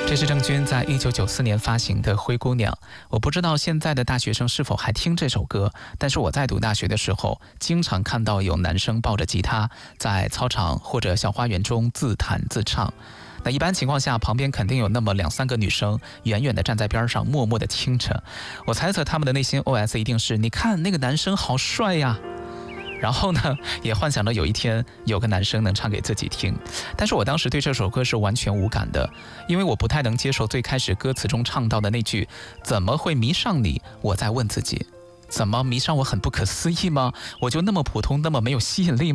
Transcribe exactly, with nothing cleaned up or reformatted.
这是郑钧在一九九四年发行的《灰姑娘》。我不知道现在的大学生是否还听这首歌，但是我在读大学的时候，经常看到有男生抱着吉他在操场或者小花园中自弹自唱。那一般情况下，旁边肯定有那么两三个女生远远地站在边上，默默地听着。我猜测他们的内心 O S 一定是：你看那个男生好帅呀。然后呢，也幻想着有一天有个男生能唱给自己听。但是我当时对这首歌是完全无感的，因为我不太能接受最开始歌词中唱到的那句怎么会迷上你。我在问自己，怎么迷上我很不可思议吗？我就那么普通，那么没有吸引力吗？